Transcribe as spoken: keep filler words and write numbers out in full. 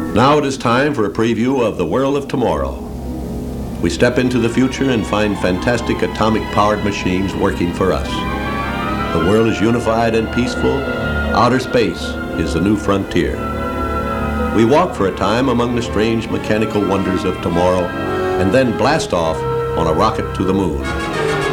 Now it is time for a preview of the world of tomorrow. We step into the future and find fantastic atomic-powered machines working for us. The world is unified and peaceful. Outer space is the new frontier. We walk for a time among the strange mechanical wonders of tomorrow and then blast off on a rocket to the moon.